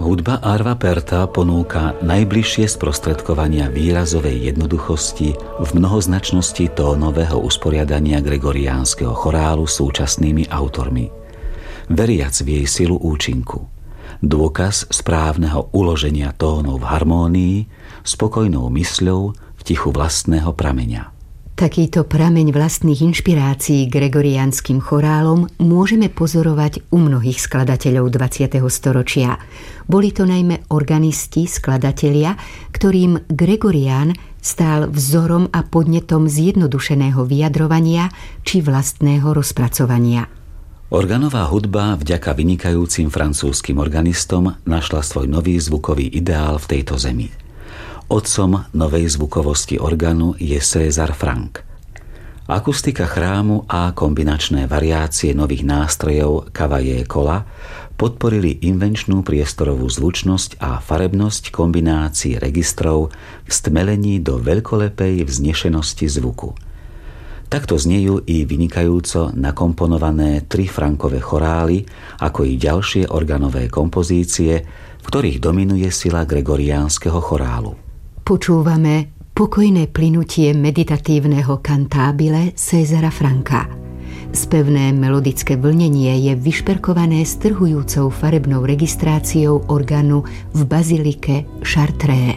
Hudba Arva Perta ponúka najbližšie sprostredkovania výrazovej jednoduchosti v mnohoznačnosti tónového usporiadania gregoriánskeho chorálu súčasnými autormi. Veriac v jej silu účinku. Dôkaz správneho uloženia tónov v harmónii, spokojnou mysľou v tichu vlastného prameňa. Takýto prameň vlastných inšpirácií gregoriánskym chorálom môžeme pozorovať u mnohých skladateľov 20. storočia. Boli to najmä organisti, skladatelia, ktorým Gregorián stál vzorom a podnetom zjednodušeného vyjadrovania či vlastného rozpracovania. Organová hudba vďaka vynikajúcim francúzskym organistom našla svoj nový zvukový ideál v tejto zemi. Otcom novej zvukovosti organu je César Franck. Akustika chrámu a kombinačné variácie nových nástrojov Cavaillé Colla podporili invenčnú priestorovú zvučnosť a farebnosť kombinácií registrov v stmelení do veľkolepej vznešenosti zvuku. Takto znejú i vynikajúco nakomponované 3 Franckové chorály, ako i ďalšie organové kompozície, v ktorých dominuje sila gregoriánskeho chorálu. Počúvame pokojné plynutie meditatívneho kantábile Césara Francka. Spevné melodické vlnenie je vyšperkované strhujúcou farebnou registráciou orgánu v bazilike Chartres.